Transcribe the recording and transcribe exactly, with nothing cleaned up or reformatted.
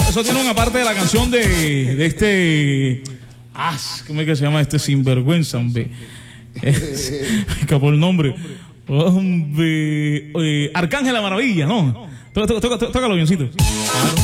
eso tiene una parte de la canción de, de este... Ah, ¿cómo es que se llama este sinvergüenza, hombre? Escapó el nombre. Hombre, eh, Arcángel la Maravilla, ¿no? Tócalo, tócalo, tócalo, Bioncito.